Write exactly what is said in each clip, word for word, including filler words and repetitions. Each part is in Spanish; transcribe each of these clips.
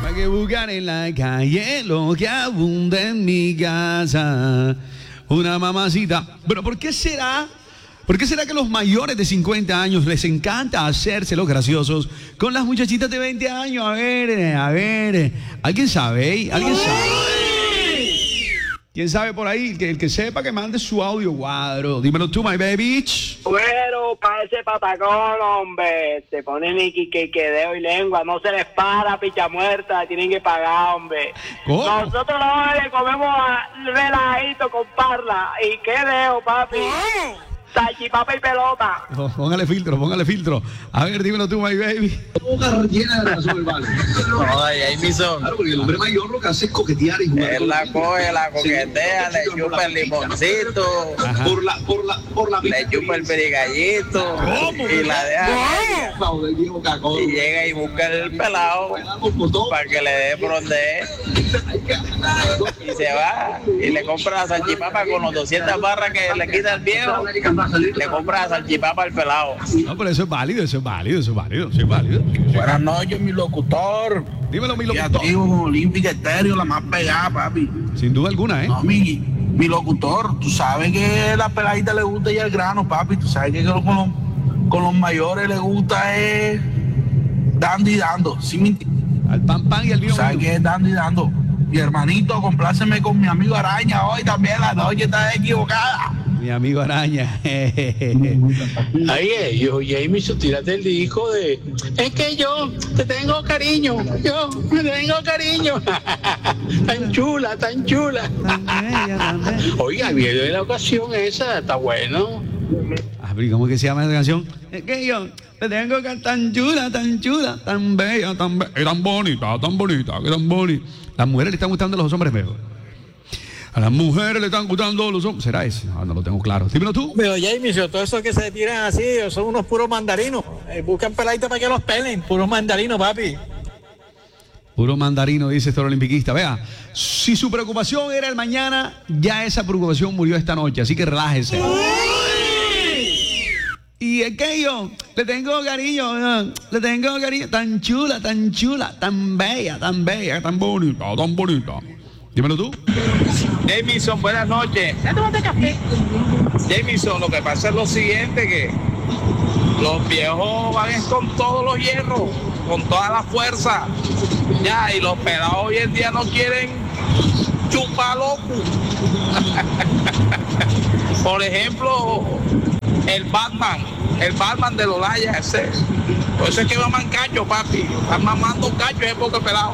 Para que buscar en la calle lo que abunda en mi casa. Una mamacita. Pero ¿por qué será? ¿Por qué será que a los mayores de cincuenta años les encanta hacerse los graciosos con las muchachitas de veinte años? A ver, a ver. ¿Alguien sabe? ¿Alguien sabe? ¿Quién sabe por ahí? Que el que sepa que mande su audio cuadro. Dímelo tú, my baby. Bueno, para ese patacón, hombre, te ponen y que quedeo y lengua, no se les para, picha muerta, tienen que pagar, hombre. ¿Cómo? Nosotros los comemos relajito con parla y quedeo, papi. Salchipapa y pelota. Oh, póngale filtro, póngale filtro. A ver, dímelo tú, my baby. Boca llena de razón, hermano. No, ahí hay mi son. Claro, porque el hombre mayor lo que hace es coquetear y jugar. Él la coge, la coquetea, le chupa el limoncito, por la, por la, por la le chupa el perigallito y la deja. Y llega y busca el pelado para que le dé por donde es. Y se va y le compra la salchipapa con los doscientas barras que le quita el viejo. Le compra la salchipapa al pelado. No, pero eso es válido, eso es válido, eso es válido, eso es válido. Buenas noches, mi locutor. Dímelo, mi Y locutor. activo con Olímpica Estéreo, la más pegada, papi. Sin duda alguna, ¿eh? No, mi, mi locutor, tú sabes que a la peladita le gusta ya el grano, papi. Tú sabes que con los, con los mayores le gusta es dando y dando. ¿Sí me entiendes? Al pan pan y al Tú vino. sabes que es dando y dando. Mi hermanito, compláceme con mi amigo Araña hoy también. La noche está equivocada. Mi amigo Araña. Ahí ellos, Jameson, tírate el disco de es que yo te tengo cariño, yo te tengo cariño. Tan chula, tan chula. Oiga, viene de la ocasión esa, está bueno. Ah, pero ¿cómo es que se llama esa canción? Es que yo te tengo que tan chula, tan chula, tan bella, tan bella, tan bonita, tan bonita, que tan bonita. Las mujeres le están gustando a los hombres mejor. A las mujeres le están gustando los hombres. ¿Será ese? Ah, no lo tengo claro. Dímelo tú. Pero Jameson, todos esos que se tiran así son unos puros mandarinos. Eh, buscan peladitas para que los pelen. Puros mandarinos, papi. Puro mandarino, dice este olimpiquista. Vea, si su preocupación era el mañana, ya esa preocupación murió esta noche. Así que relájese. Y es que yo le tengo cariño, ¿no? Le tengo cariño. Tan chula, tan chula, tan bella, tan bella, tan bonita, tan bonita. Dímelo tú. Jameson, buenas noches. Jameson, lo que pasa es lo siguiente, que los viejos van con todos los hierros, con toda la fuerza. Ya, y los pelados hoy en día no quieren chupar loco. Por ejemplo, el Batman, el Batman de Lolaya, ese. Por eso es que maman cacho, papi. Están mamando cacho ese poco pelado.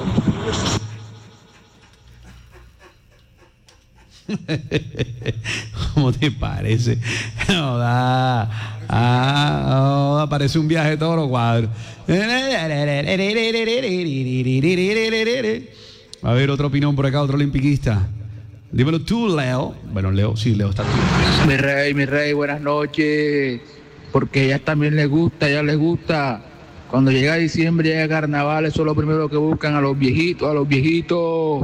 ¿Cómo te parece? No da. Ah, no, parece un viaje de todos los cuadros. A ver, otro opinión por acá, otro olimpiquista. Dímelo tú, Leo. Bueno, Leo, sí, Leo está aquí. Mi rey, mi rey, buenas noches. Porque a ellas también les gusta, a ellas les gusta. Cuando llega diciembre, llega carnaval, eso es lo primero que buscan a los viejitos, a los viejitos.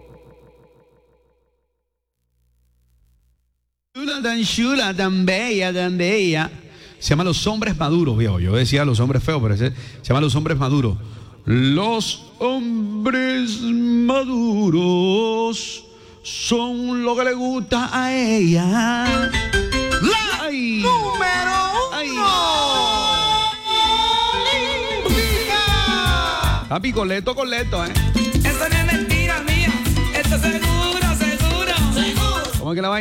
Chula, tan chula, tan bella, tan bella. Se llama Los Hombres Maduros, viejo. Yo decía Los Hombres Feos, pero ese se llama Los Hombres Maduros. Los hombres maduros son lo que le gusta a ella. La Ay. número uno. Papi, coleto, coleto, ¿eh? Esto no es mentira mía, esto es seguro, seguro, seguro. ¿Cómo es que la vaina?